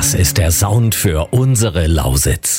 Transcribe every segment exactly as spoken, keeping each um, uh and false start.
Das ist der Sound für unsere Lausitz.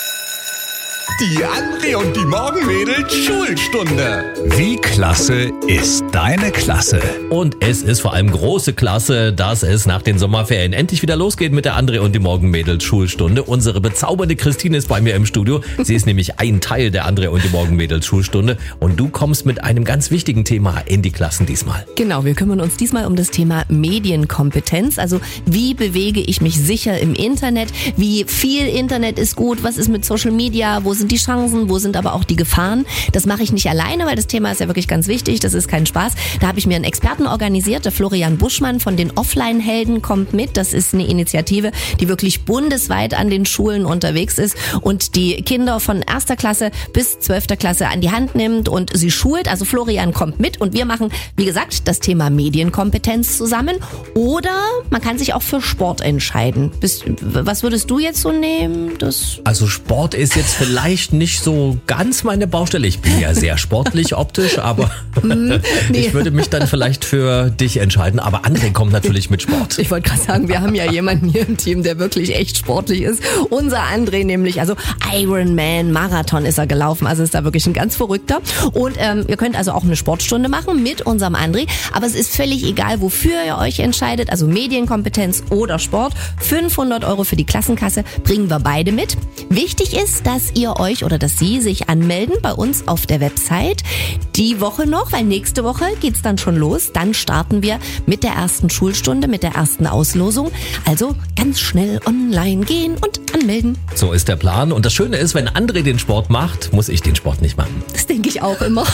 Die André und die Morgenmädels Schulstunde. Wie klasse ist deine Klasse? Und es ist vor allem große Klasse, dass es nach den Sommerferien endlich wieder losgeht mit der André und die Morgenmädels Schulstunde. Unsere bezaubernde Christine ist bei mir im Studio. Sie ist nämlich ein Teil der André und die Morgenmädels Schulstunde. Und du kommst mit einem ganz wichtigen Thema in die Klassen diesmal. Genau, wir kümmern uns diesmal um das Thema Medienkompetenz. Also wie bewege ich mich sicher im Internet? Wie viel Internet ist gut? Was ist mit Social Media? Wo sind die Chancen? Wo sind aber auch die Gefahren? Das mache ich nicht alleine, weil das Thema ist ja wirklich ganz wichtig. Das ist kein Spaß. Da habe ich mir einen Experten organisiert. Der Florian Buschmann von den Offline-Helden kommt mit. Das ist eine Initiative, die wirklich bundesweit an den Schulen unterwegs ist und die Kinder von erster Klasse bis zwölfter Klasse an die Hand nimmt und sie schult. Also Florian kommt mit und wir machen, wie gesagt, das Thema Medienkompetenz zusammen. Oder man kann sich auch für Sport entscheiden. Bist, was würdest du jetzt so nehmen? Das Also Sport ist jetzt vielleicht nicht so ganz meine Baustelle. Ich bin ja sehr sportlich optisch, aber nee. ich würde mich dann vielleicht für dich entscheiden. Aber André kommt natürlich mit Sport. Ich wollte gerade sagen, wir haben ja jemanden hier im Team, der wirklich echt sportlich ist. Unser André nämlich, also Ironman, Marathon ist er gelaufen, also ist da wirklich ein ganz Verrückter. Und ähm, ihr könnt also auch eine Sportstunde machen mit unserem André, aber es ist völlig egal, wofür ihr euch entscheidet, also Medienkompetenz oder Sport. fünfhundert Euro für die Klassenkasse bringen wir beide mit. Wichtig ist, dass ihr euch oder dass Sie sich anmelden bei uns auf der Website. Die Woche noch, weil nächste Woche geht's dann schon los. Dann starten wir mit der ersten Schulstunde, mit der ersten Auslosung. Also ganz schnell online gehen und anmelden. So ist der Plan. Und das Schöne ist, wenn André den Sport macht, muss ich den Sport nicht machen. Das denke ich auch immer.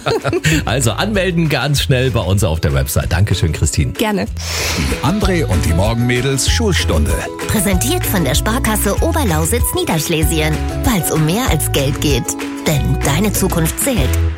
Also anmelden ganz schnell bei uns auf der Website. Dankeschön, Christine. Gerne. Die André und die Morgenmädels Schulstunde. Präsentiert von der Sparkasse Oberlausitz Niederschlesien. Weil es um mehr als Geld geht. Denn deine Zukunft zählt.